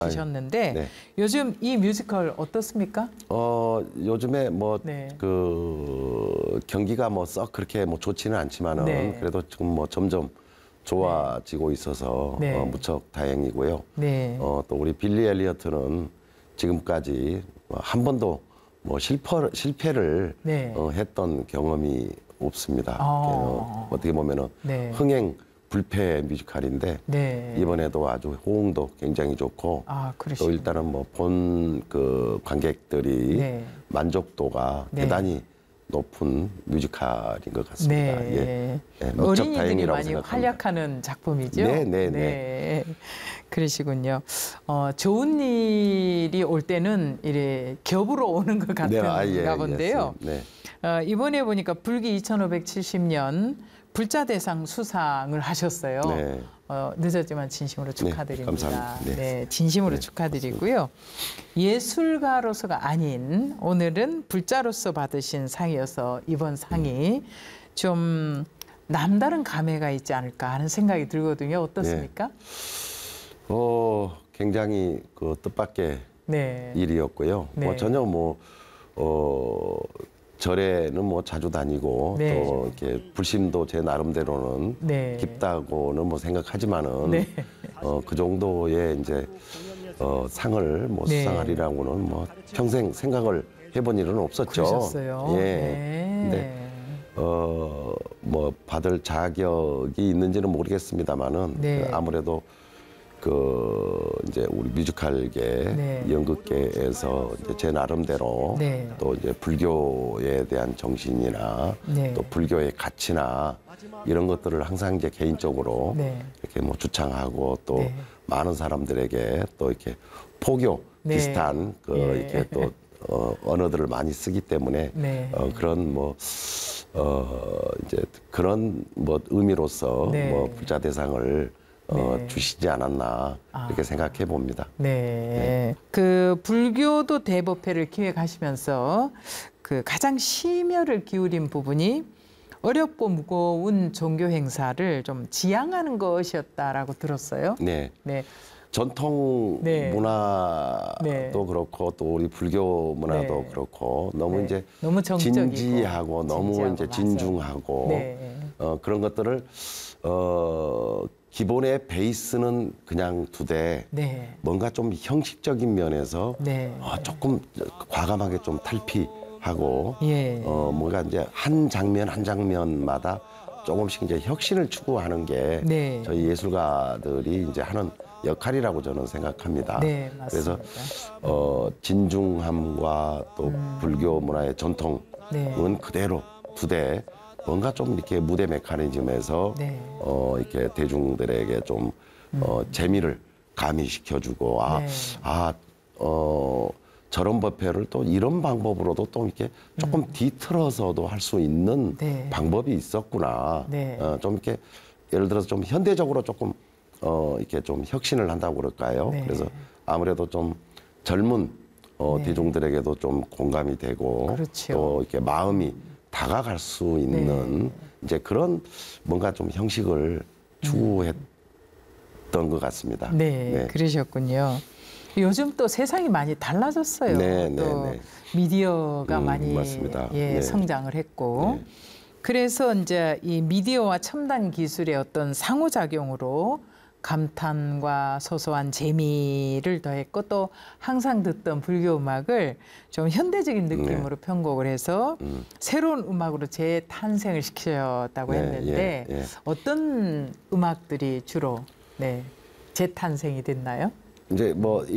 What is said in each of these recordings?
주셨는데 네. 요즘 이 뮤지컬 어떻습니까? 요즘에 뭐 네. 경기가 뭐 썩 그렇게 뭐 좋지는 않지만은 네. 그래도 지금 뭐 점점 좋아지고 있어서 네. 무척 다행이고요. 네. 또 우리 빌리 엘리어트는 지금까지 한 번도 뭐 실패를 네. 했던 경험이 없습니다. 어떻게 보면은 네. 흥행 불패 뮤지컬인데 네. 이번에도 아주 호응도 굉장히 좋고 또 그러시군요. 일단은 뭐 본 그 관객들이 네. 만족도가 네. 대단히 높은 뮤지컬인 것 같습니다. 네. 무척 어린이들이 다행이라고 많이 생각합니다. 활약하는 작품이죠. 네, 네, 네. 그러시군요. 좋은 일이 올 때는 이래 겹으로 오는 것 같은가 본데요. 네. 이번에 보니까 불기 2570년 불자대상 수상을 하셨어요. 네. 늦었지만 진심으로 축하드립니다. 감사합니다. 네, 진심으로 축하드리고요. 예술가로서가 아닌 오늘은 불자로서 받으신 상이어서 이번 상이 좀 남다른 감회가 있지 않을까 하는 생각이 들거든요. 어떻습니까? 굉장히 그 뜻밖의 네. 일이었고요. 네. 뭐 전혀 절에는 뭐 자주 다니고 네. 또 이렇게 불심도 제 나름대로는 네. 깊다고는 뭐 생각하지만은 네. 그 정도의 이제 상을 뭐 네. 수상하리라고는 뭐 평생 생각을 해본 일은 없었죠. 그러셨어요. 예. 네. 근데 뭐 받을 자격이 있는지는 모르겠습니다만은 네. 아무래도 이제 우리 뮤지컬계, 네. 연극계에서 이제 제 나름대로 네. 또 이제 불교에 대한 정신이나 네. 또 불교의 가치나 이런 것들을 항상 이제 개인적으로 네. 이렇게 뭐 주창하고 또 네. 많은 사람들에게 또 이렇게 포교 네. 비슷한 예. 이렇게 또 언어들을 많이 쓰기 때문에 네. 그런 이제 그런 의미로서 네. 불자대상을 네. 주시지 않았나 이렇게 생각해 봅니다. 네. 그 불교도 대법회를 기획하시면서 그 가장 심혈을 기울인 부분이 어렵고 무거운 종교 행사를 좀 지양하는 것이었다라고 들었어요. 네. 네. 전통 네. 문화도 네. 그렇고 또 우리 불교 문화도 네. 그렇고 너무 네. 이제 너무 정적이고, 진지하고 너무 진지하고, 이제 맞아요. 진중하고 네. 그런 것들을 기본의 베이스는 그냥 두되 네. 뭔가 좀 형식적인 면에서 네. 조금 과감하게 좀 탈피하고 예. 뭔가 이제 한 장면 한 장면마다 조금씩 이제 혁신을 추구하는 게 네. 저희 예술가들이 이제 하는 역할이라고 저는 생각합니다. 네, 맞습니다. 그래서 진중함과 또 불교 문화의 전통은 네. 그대로 두되 뭔가 좀 이렇게 무대 메커니즘에서 네. 이렇게 대중들에게 좀 재미를 가미시켜주고 네. 저런 법회를 또 이런 방법으로도 또 이렇게 조금 뒤틀어서도 할 수 있는 네. 방법이 있었구나. 네. 좀 이렇게 예를 들어서 좀 현대적으로 조금 이렇게 좀 혁신을 한다고 그럴까요? 네. 그래서 아무래도 좀 젊은 네. 대중들에게도 좀 공감이 되고 그렇죠. 또 이렇게 마음이 다가갈 수 있는 이제 그런 뭔가 좀 형식을 추구했던 것 같습니다. 네, 그러셨군요. 요즘 또 세상이 많이 달라졌어요. 네, 또 네, 네. 미디어가 많이 맞습니다. 성장을 했고 네. 그래서 이제 이 미디어와 첨단 기술의 어떤 상호작용으로 감탄과 소소한 재미를 더했고 또 항상 듣던 불교 음악을 좀 현대적인 느낌으로 편곡을 해서 새로운 음악으로 재탄생을 시켰다고 했는데 어떤 음악들이 주로 재탄생이 됐나요? 이제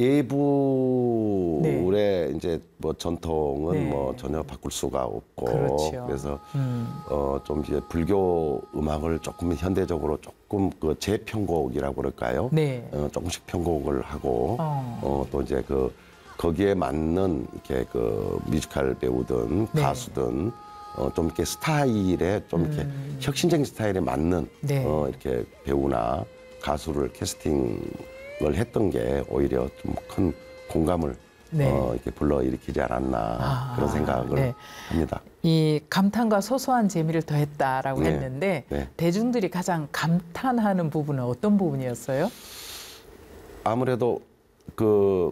예불의 이제 전통은 전혀 바꿀 수가 없고 그렇죠. 그래서 좀 이제 불교 음악을 조금 현대적으로 조금 재편곡이라고 그럴까요? 네. 조금씩 편곡을 하고 또 이제 거기에 맞는 이렇게 뮤지컬 배우든 가수든 좀 이렇게 스타일에 좀 이렇게 혁신적인 스타일에 맞는 이렇게 배우나 가수를 캐스팅을 했던 게 오히려 좀 큰 공감을 이렇게 불러일으키지 않았나 그런 생각을 합니다. 이 감탄과 소소한 재미를 더했다라고 했는데 대중들이 가장 감탄하는 부분은 어떤 부분이었어요? 아무래도 그